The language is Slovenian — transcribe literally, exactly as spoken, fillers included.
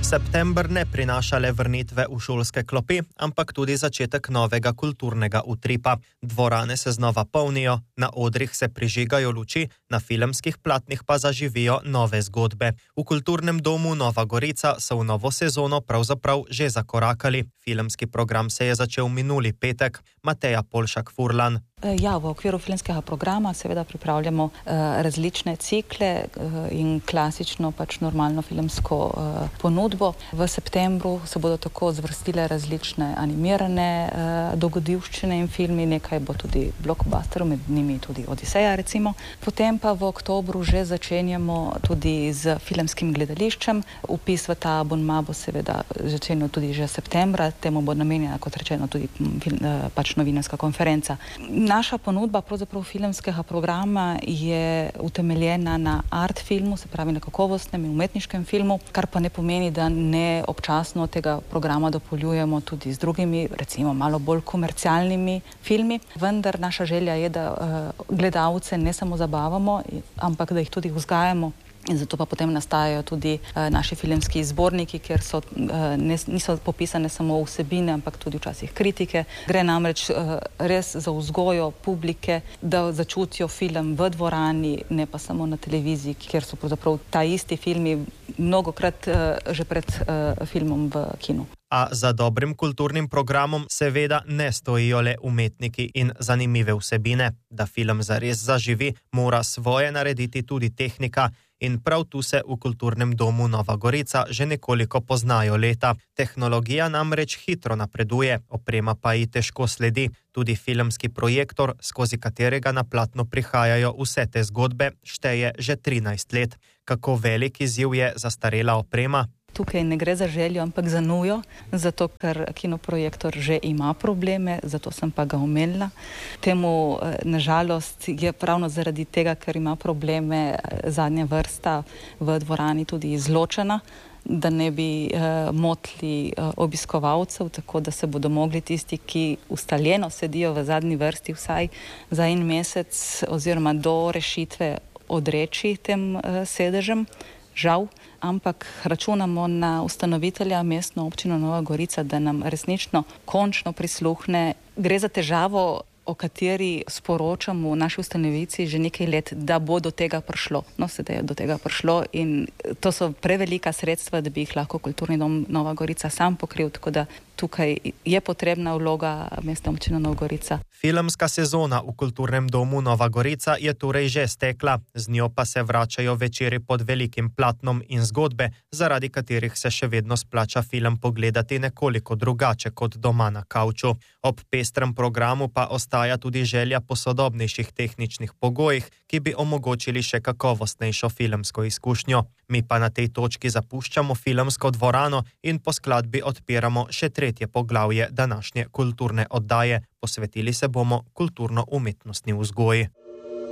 September ne prinaša le vrnitve v šolske klopi, ampak tudi začetek novega kulturnega utripa. Dvorane se znova polnijo, na odrih se prižigajo luči, na filmskih platnih pa zaživijo nove zgodbe. V kulturnem domu Nova Gorica so v novo sezono pravzaprav že zakorakali. Filmski program se je začel minuli petek. Mateja Polšak-Furlan. Ja, v okviru filmskega programa seveda pripravljamo uh, različne cikle uh, in klasično pač normalno filmsko uh, ponudbo. V septembru se bodo tako zvrstile različne animirane uh, dogodivščine in filmi, nekaj bo tudi blockbusterov, med njimi tudi Odiseja recimo. Potem pa v oktobru že začenjamo tudi z filmskim gledališčem. Vpis v ta abonma bo seveda začenil tudi že septembra, temu bo namenjena, kot rečeno, tudi film, uh, pač novinarska konferenca. Naša ponudba pravzaprav filmskega programa je utemeljena na art filmu, se pravi na kakovostnem in umetniškem filmu, kar pa ne pomeni, da ne občasno tega programa dopoljujemo tudi z drugimi, recimo malo bolj komercialnimi filmi. Vendar naša želja je, da uh, gledalce ne samo zabavamo, ampak da jih tudi vzgajamo. In zato pa potem nastajajo tudi uh, naši filmski zborniki, kjer so, uh, ne, niso popisane samo vsebine, ampak tudi včasih kritike. Gre namreč uh, res za vzgojo publike, da začutijo film v dvorani, ne pa samo na televiziji, kjer so pravzaprav ta isti filmi mnogokrat uh, že pred uh, filmom v kinu. A za dobrim kulturnim programom seveda ne stojijo le umetniki in zanimive vsebine. Da film zares zaživi, mora svoje narediti tudi tehnika. In prav tu se v kulturnem domu Nova Gorica že nekoliko poznajo leta. Tehnologija namreč hitro napreduje, oprema pa ji težko sledi. Tudi filmski projektor, skozi katerega na platno prihajajo vse te zgodbe, šteje že trinajst let. Kako velik izziv je zastarela oprema? Tukaj ne gre za željo, ampak za nujo, zato ker kinoprojektor že ima probleme, zato sem pa ga omenila. Temu nažalost je pravno zaradi tega, ker ima probleme zadnja vrsta v dvorani tudi izločena, da ne bi uh, motili uh, obiskovalcev, tako da se bodo mogli tisti, ki ustaljeno sedijo v zadnji vrsti vsaj za en mesec oziroma do rešitve odreči tem uh, sedežem. Žal, ampak računamo na ustanovitelja Mestno občino Nova Gorica, da nam resnično končno prisluhne. Gre za težavo, o kateri sporočamo v naši ustanovici že nekaj let, da bo do tega prišlo. No, sedaj je do tega prišlo in to so prevelika sredstva, da bi jih lahko kulturni dom Nova Gorica sam pokril, tako da tukaj je potrebna vloga Mestne občine Nova Gorica. Filmska sezona v kulturnem domu Nova Gorica je torej že stekla, z njo pa se vračajo večeri pod velikim platnom in zgodbe, zaradi katerih se še vedno splača film pogledati nekoliko drugače kot doma na kavču. Ob pestrem programu pa ostaja tudi želja po sodobnejših tehničnih pogojih, ki bi omogočili še kakovostnejšo filmsko izkušnjo. Mi pa na tej točki zapuščamo filmsko dvorano in po skladbi odpiramo še tretje poglavje današnje kulturne oddaje. Posvetili se bomo kulturno-umetnostni vzgoji.